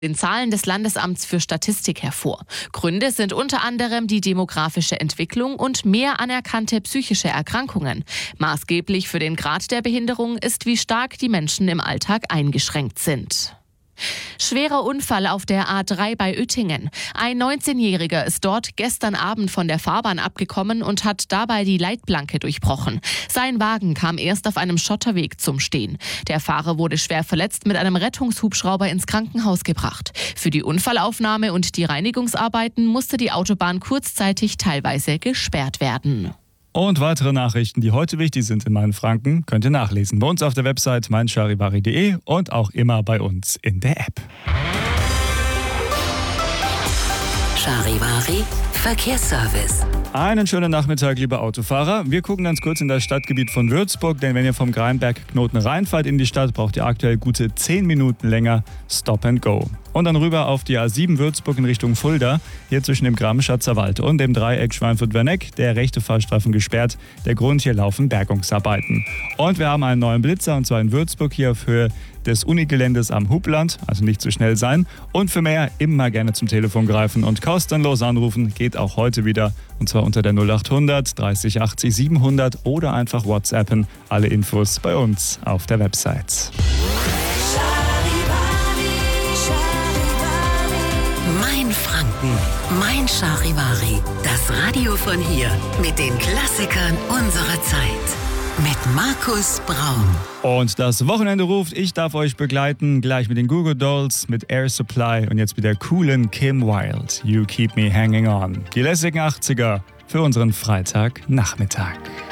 den Zahlen des Landesamts für Statistik hervor. Gründe sind unter anderem die demografische Entwicklung und mehr anerkannte psychische Erkrankungen. Maßgeblich für den Grad der Behinderung ist, wie stark die Menschen im Alltag eingeschränkt sind. Schwerer Unfall auf der A3 bei Uettingen. Ein 19-Jähriger ist dort gestern Abend von der Fahrbahn abgekommen und hat dabei die Leitplanke durchbrochen. Sein Wagen kam erst auf einem Schotterweg zum Stehen. Der Fahrer wurde schwer verletzt mit einem Rettungshubschrauber ins Krankenhaus gebracht. Für die Unfallaufnahme und die Reinigungsarbeiten musste die Autobahn kurzzeitig teilweise gesperrt werden. Und weitere Nachrichten, die heute wichtig sind in Mainfranken, könnt ihr nachlesen bei uns auf der Website meincharivari.de und auch immer bei uns in der App. Charivari Verkehrsservice. Einen schönen Nachmittag, liebe Autofahrer. Wir gucken ganz kurz in das Stadtgebiet von Würzburg, denn wenn ihr vom Greinberg-Knoten reinfahrt in die Stadt, braucht ihr aktuell gute 10 Minuten länger Stop and Go. Und dann rüber auf die A7 Würzburg in Richtung Fulda, hier zwischen dem Gramschatzer Wald und dem Dreieck Schweinfurt-Werneck, der rechte Fahrstreifen gesperrt. Der Grund, hier laufen Bergungsarbeiten. Und wir haben einen neuen Blitzer, und zwar in Würzburg hier auf Höhe des Unigeländes am Hubland, also nicht zu schnell sein. Und für mehr immer gerne zum Telefon greifen und kostenlos anrufen, geht auch heute wieder. Und zwar unter der 0800 30 80 700 oder einfach WhatsAppen. Alle Infos bei uns auf der Website. Mainfranken, Mein Charivari. Das Radio von hier mit den Klassikern unserer Zeit. Mit Markus Braun. Und das Wochenende ruft, ich darf euch begleiten, gleich mit den Google Dolls, mit Air Supply und jetzt mit der coolen Kim Wilde. You Keep Me Hanging On. Die lässigen 80er für unseren Freitagnachmittag.